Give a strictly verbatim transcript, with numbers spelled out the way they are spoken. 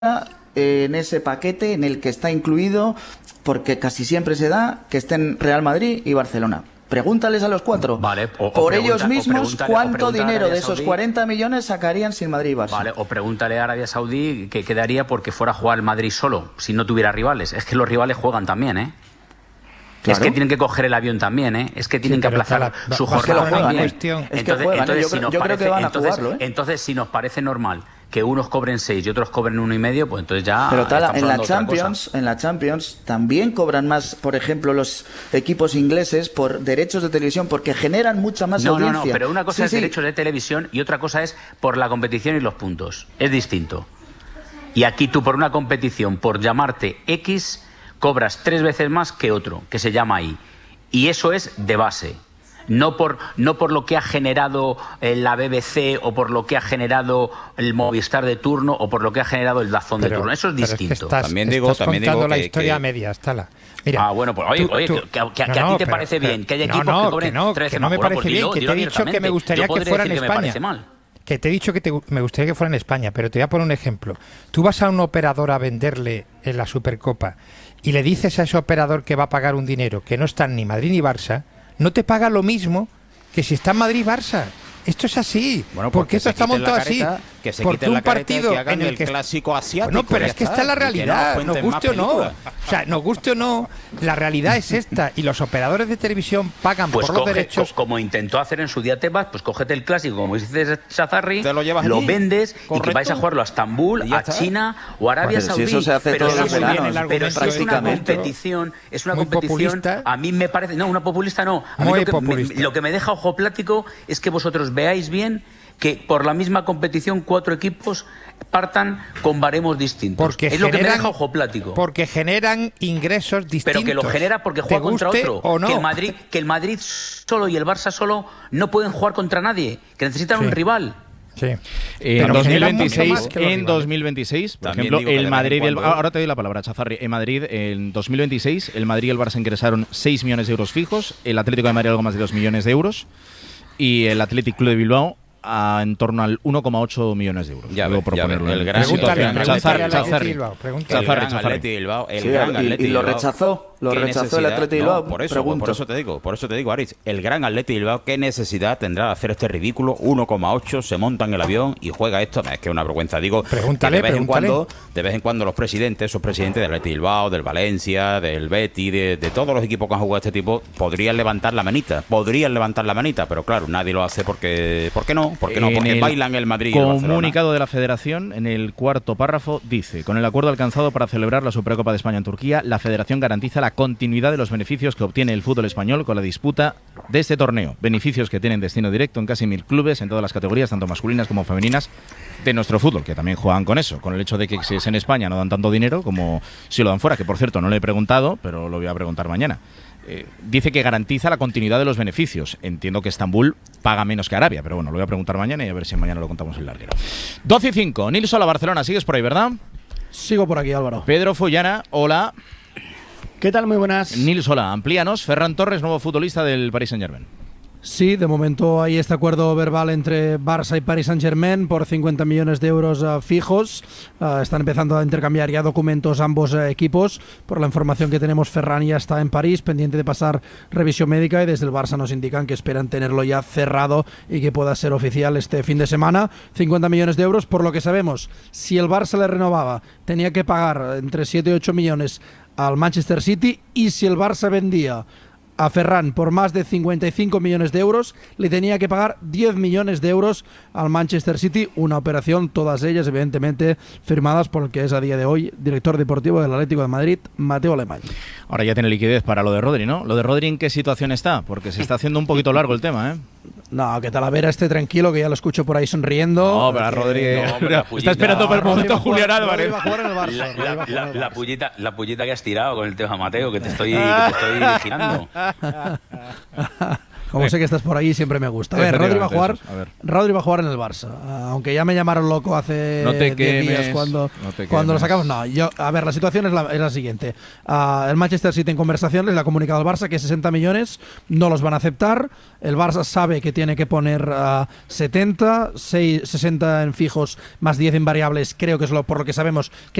en ese paquete en el que está incluido, porque casi siempre se da, que estén Real Madrid y Barcelona. Pregúntales a los cuatro, vale, o, por o ellos mismos, cuánto dinero de esos Saudí, cuarenta millones sacarían sin Madrid y Barça. Vale, o pregúntale a Arabia Saudí qué quedaría porque fuera a jugar el Madrid solo, si no tuviera rivales. Es que los rivales juegan también, ¿eh? Claro. Es que tienen que coger el avión también, ¿eh? Es que tienen sí, que aplazar la, su jornada también. Cuestión. Es que juegan, entonces, ¿eh? yo, si creo, yo parece, creo que van a entonces, jugarlo, ¿eh? Entonces, si nos parece normal que unos cobren seis y otros cobren uno y medio, pues entonces ya. Pero tal, en la Champions, en la Champions también cobran más, por ejemplo, los equipos ingleses por derechos de televisión, porque generan mucha más no, audiencia. No, no, pero una cosa sí, es sí. derechos de televisión y otra cosa es por la competición y los puntos. Es distinto. Y aquí tú por una competición, por llamarte X, cobras tres veces más que otro, que se llama Y. Y eso es de base. No por, no por lo que ha generado la B B C o por lo que ha generado el Movistar de turno o por lo que ha generado el Dazón de turno. Eso es distinto. Es que estás, también digo, estás también contando digo la que, historia que... a medias, Tala. Mira, ah, bueno, pues oye, tú, oye tú, que, que, que, no, que a ti no, te pero, parece pero, bien que haya no, equipos no, que cobren que no, tres que veces no más. me Bueno, parece pues bien, dilo, que dilo te he dicho que me gustaría que fuera en España. Mal. Que te he dicho que te, me gustaría que fuera en España, pero te voy a poner un ejemplo. Tú vas a un operador a venderle en la Supercopa y le dices a ese operador que va a pagar un dinero que no están ni Madrid ni Barça, no te paga lo mismo que si está en Madrid Barça. Esto es así, bueno, porque esto está montado así. Que se porque un la partido que hagan en el, el que clásico asiático. No, pero es que esta es la realidad, no nos guste o no. O sea, nos guste o no, la realidad es esta. Y los operadores de televisión pagan pues por coge, los derechos. Co como intentó hacer en su día Tebas, pues cógete el clásico, como dice Chazarri, lo, lo vendes correcto. Y que vais a jugarlo a Estambul, a China o a Arabia pues Saudí. Si eso se hace pero todos los veranos, pero es una competición, es una muy competición. Populista. A mí me parece, no, una populista no. A muy mí lo que, populista. Me, lo que me deja ojo plático es que vosotros veáis bien que por la misma competición cuatro equipos partan con baremos distintos. Porque es generan, lo que me deja ojo plático. Porque generan ingresos distintos. Pero que lo genera porque juega contra otro. O no. Que el Madrid, que el Madrid solo y el Barça solo no pueden jugar contra nadie, que necesitan sí. un rival. Sí. En dos mil veintiséis, en dos mil veintiséis, por También ejemplo, el Madrid y el, cuando... ahora te doy la palabra, Chazarri. En Madrid, en dos mil veintiséis, el Madrid y el Barça ingresaron seis millones de euros fijos, el Atlético de Madrid algo más de dos millones de euros y el Athletic Club de Bilbao a en torno al uno coma ocho millones de euros. Ya ve, por ya ponerlo ve, en el gran situación. Pregúntale al Chazarri, Bilbao, el gran Atleti Bilbao, el sí, gran y, Atleti y lo Bilbao. rechazó, lo rechazó el Atleti Bilbao. No, por eso, pregunto. por eso te digo, por eso te digo, Aritz, el gran Atleti Bilbao, ¿qué necesidad tendrá de hacer este ridículo? uno coma ocho, se monta en el avión y juega esto. Es que es una vergüenza. Digo, pregúntale, que de vez pregúntale. en cuando, de vez en cuando los presidentes, esos presidentes del Atleti Bilbao, del Valencia, del Betis, de, de todos los equipos que han jugado este tipo, podrían levantar la manita, podrían levantar la manita, pero claro, nadie lo hace porque, ¿por qué no? ¿Por qué no? Porque el bailan el Madrid y el Barcelona. Comunicado de la Federación, en el cuarto párrafo, dice: con el acuerdo alcanzado para celebrar la Supercopa de España en Turquía, la Federación garantiza la continuidad de los beneficios que obtiene el fútbol español con la disputa de este torneo. Beneficios que tienen destino directo en casi mil clubes, en todas las categorías, tanto masculinas como femeninas, de nuestro fútbol, que también juegan con eso, con el hecho de que si es en España no dan tanto dinero como si lo dan fuera, que por cierto no le he preguntado, pero lo voy a preguntar mañana. Eh, dice que garantiza la continuidad de los beneficios. Entiendo que Estambul paga menos que Arabia, pero bueno, lo voy a preguntar mañana y a ver si mañana lo contamos en larguero. doce y cinco, Nils, hola Barcelona, sigues por ahí, ¿verdad? Sigo por aquí, Álvaro. Pedro Follana, hola. ¿Qué tal? Muy buenas. Nils, hola, amplíanos. Ferran Torres, nuevo futbolista del Paris Saint-Germain. Sí, de momento hay este acuerdo verbal entre Barça y Paris Saint-Germain por cincuenta millones de euros uh, fijos. Uh, están empezando a intercambiar ya documentos ambos uh, equipos. Por la información que tenemos, Ferran ya está en París, pendiente de pasar revisión médica, y desde el Barça nos indican que esperan tenerlo ya cerrado y que pueda ser oficial este fin de semana. cincuenta millones de euros, por lo que sabemos. Si el Barça le renovaba, tenía que pagar entre siete y ocho millones al Manchester City, y si el Barça vendía a Ferran por más de cincuenta y cinco millones de euros, le tenía que pagar diez millones de euros al Manchester City, una operación, todas ellas evidentemente firmadas por el que es a día de hoy director deportivo del Atlético de Madrid, Mateo Alemany. Ahora ya tiene liquidez para lo de Rodri, ¿no? ¿Lo de Rodri en qué situación está? Porque se está haciendo un poquito largo el tema, ¿eh? No, que Talavera esté tranquilo, que ya lo escucho por ahí sonriendo. No, pero a Rodri no, pero la está esperando por el momento Julián Álvarez. La, la, la, la, pullita, la pullita que has tirado con el tema Mateo, que te estoy, que te estoy vigilando. Como sé que estás por ahí, siempre me gusta. A ver, Rodri va a jugar, a ver. Rodri va a jugar en el Barça. Aunque ya me llamaron loco hace no te diez días quemes, cuando, no te cuando lo quemes. sacamos. No, yo, a ver, la situación es la, es la siguiente. Uh, el Manchester City en conversaciones le ha comunicado al Barça que sesenta millones no los van a aceptar. El Barça sabe que tiene que poner uh, setenta, seis, sesenta en fijos más diez en variables. Creo que es lo por lo que sabemos que